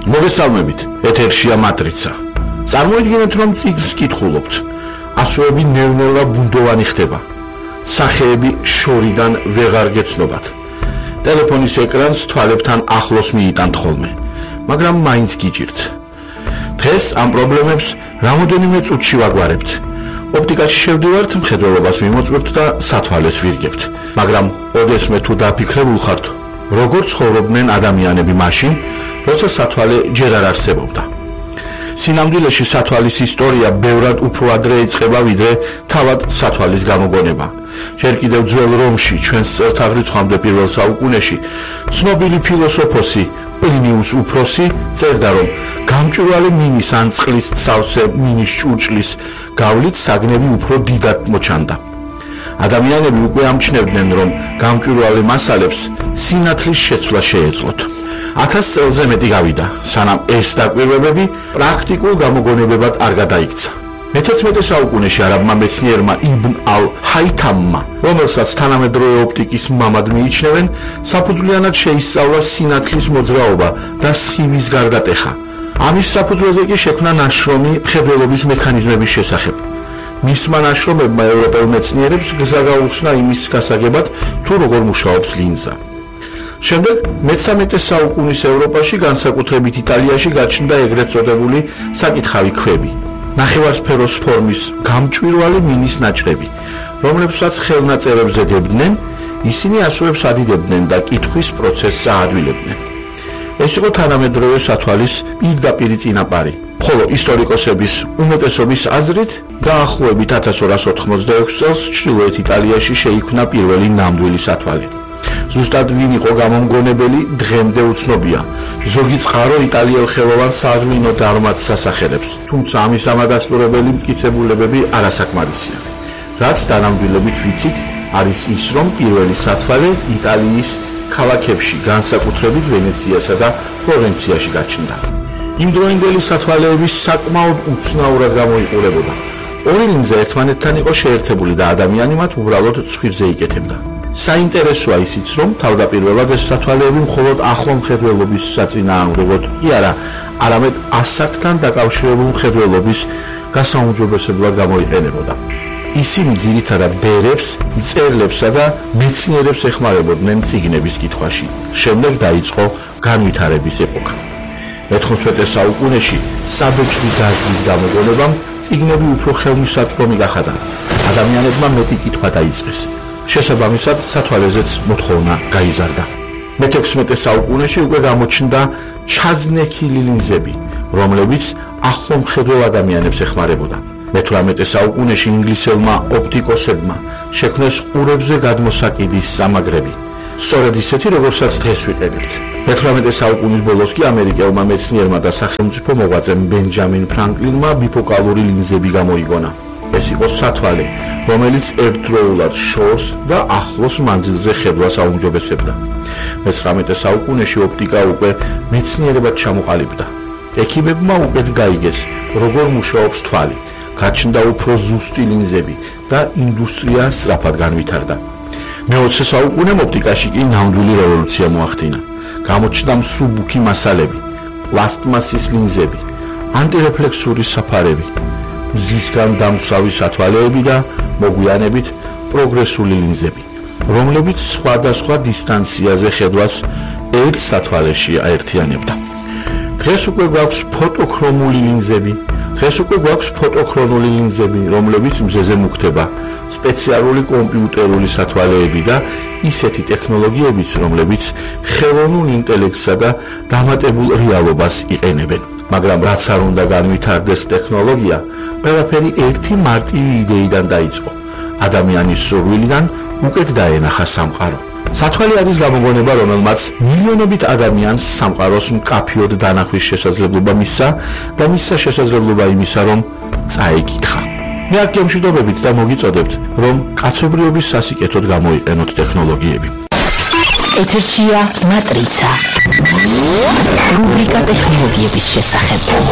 მოგესალმებით, ეთერშია მატრიცა. წარმოიდგინეთ, რომ წიგნს კითხულობთ. ასოები ნელ-ნელა ბუნდოვანი ხდება. სახეები შორიდან ვეღარ გეცნობათ. ტელეფონის ეკრანს თვალებთან ახლოს მიიტანთ ხოლმე, მაგრამ მაინც გიჭირთ. დღეს ამ პრობლემებს რამოდენიმე წუთში ვაგვარებთ. ოპტიკაში შევდივართ, მხედველობას ვიმოწმებთ და სათვალეს ვირგებთ. მაგრამ ოდესმე თუ დაფიქრებულ ხართ, როგორ ცხოვრობდნენ ადამიანები მაშინ, როცა სათვალე ჯერ არ არსებობდა. სინამდვილეში სათვალის ისტორია ბევრად უფრო ადრე იწყება, ვიდრე თავად სათვალის გამოგონება. ჯერ კიდევ ძველ რომში, ჩვენს წელთაღრიცხვამდე პირველ საუკუნეში, ცნობილი ფილოსოფოსი პლინიუს უფროსი წერდა, რომ გამჭვირვალე მინის ან წყლის სავსე მინის ჭურჭლის გავლით საგნები უფრო დიდად მოჩანდა. ადამიანები უკვე ამჩნევდნენ, რომ გამჭვირვალე მასალებს სინათლის შეცვლა შეეძლოთ. 1000 წელზე მეტი გავიდა, სანამ ეს დაკვირვებები პრაქტიკულ გამოგონებებად არ გადაიქცა. მე-11 საუკუნეში არაბმა მეცნიერმა იბნ ალ-ჰაითამმა, რომელსაც თანამედროვე ოპტიკის მამად მიიჩნევენ, საფუძვლიანად შეისწავლა სინათლის მოძრაობა და სხივის გარდატეხა. ამის საფუძველზე კი შექმნა ნაშრომი მხედველობის მექანიზმების შესახებ. მისმა ნაშრომებმა ევროპელ მეცნიერებს გზა გაუხსნა იმის გასაგებად, თუ როგორ მუშაობს ლინზა. შემდეგ მე-13 საუკუნის ევროპაში, განსაკუთრებით იტალიაში გაჩნდა ეგრეთ წოდებული საკითხავი ქვები. ნახევარსფეროს ფორმის გამჭვირვალე მინის ნაჭრები, რომლებსაც ხელნაწერებზე დებდნენ, ისინი ასოებს ადიდებდნენ და კითხვის პროცესს აადვილებდნენ. ეს იყო თანამედროვე სათვალის პირდაპირი წინაპარი, ხოლო ისტორიკოსების უმეტესობის აზრით, დაახლოებით 1286 წელს ჩრდილოეთ იტალიაში შეიქმნა პირველი ნამდვილი სათვალე. ზუსტად ვინ იყო გამომგონებელი, დღემდე უცნობია. ზოგი წყარო იტალიელ ხელოვან საღვინო დარმატს ასახელებს, თუმცა ამის ამადასტურებელი მტკიცებულებები არასაკმარისია. რაც დანამდვილებით ვიცით, არის ის, რომ პირველი სათვალე იტალიის ქალაქებში, განსაკუთრებით ვენეციასა და ფლორენციაში გაჩნდა. იმდროინდელი სათვალეების საკმაოდ უცნაურად გამოიყურებოდა. ორი ლინზა ერთმანეთთან იყო შეერთებული და ადამიანი მათ უბრალოდ ცხვირზე იკეთებდა. საინტერესოა ისიც, რომ თავდაპირველად ეს სათვალეები მხოლოდ ახლო მხედველობის საწინააღმდეგოდ კი არა, არამედ ასაკთან დაკავშირებულ მხედველობის გასაუმჯობესებლად გამოიყენებოდა. ისინი ძირითადად ბერებს, მწერლებსა და მეცნიერებს ეხმარებოდნენ წიგნების კითხვაში. შემდეგ დაიწყო განვითარების ეპოქა. მე-15 საუკუნეში საბეჭდი გაზგის გამოგონებამ წიგნები უფრო ხელმისაწვდომი გახადა. ადამიანებმა მეტი კითხვა დაიწყეს. შესაბამისად, სათვალეზეც მოთხოვნა გაიზარდა. მე-16 საუკუნეში უკვე გამოჩნდა ჩაზნექილი ლინზები, რომლებიც ახლო მხედველ ადამიანებს ეხმარებოდა. მე-18 საუკუნეში ინგლისელმა ოპტიკოსებმა შექმნეს ყურებზე გადმოსაკიდის სამაგრები, სწორედ ისეთი, როგორცაც დღეს ვიყენებთ. მე-18 საუკუნის ბოლოს კი ამერიკელმა მეცნიერმა და სახელმწიფო მოღვაწემ ბენჯამინ ფრანკლინმა ბიფოკალური ლინზები გამოიგონა. ეს იყო სათვალე, რომელიც ერთდროულად შორს და ახლოს მანძილზე ხედვას აუმჯობესებდა. მე-19 საუკუნეში ოპტიკა უკვე მეცნიერებად ჩამოყალიბდა. ექიმებმა უკეთ გაიგეს, როგორ მუშაობს თვალი, გაჩნდა უფრო ზუსტი ლინზები და ინდუსტრია სწრაფად განვითარდა. მე-20 საუკუნემ ოპტიკაში კი ნამდვილი რევოლუცია მოახდინა. გამოჩნდა მსუბუქი მასალები, პლასტმასის ლინზები, ანტირეფლექსური საფარები, მზისგან დამცავი სათვალეები და მოგვიანებით პროგრესული ლინზები, რომლებიც სხვადასხვა დისტანციაზე ხედვას ერთ სათვალეში აერთიანებდა. დღეს უკვე გვაქვს ფოტოქრონული ლინზები, რომლებიც მზეზე მუქდება, სპეციალური კომპიუტერული სათვალეები და ისეთი ტექნოლოგიებიც, რომლებიც ხელოვნურ ინტელექტსა და დამატებულ რეალობას იყენებენ. მაგრამ რაც არ უნდა განვითარდეს ტექნოლოგია, ყველაფერი ერთი მარტივი იდეიდან დაიწყო. ადამიანის სურვილიდან უკეთ დაენახა სამყარო. სათვალე არის გამოგონება, რომელმაც მილიონობით ადამიანს სამყაროს მკაფიოდ დანახვის შესაძლებლობა მისცა და მისცა შესაძლებლობა იმისა, რომ წაეკითხა. მე აქ გემშვიდობებით და მოგიწოდებთ, რომ კაცობრიობის სასიკეთოდ გამოიყენოთ ტექნოლოგიები. ეთერშია მატრიცა. რუბრიკა ტექნოლოგიების შესახებ.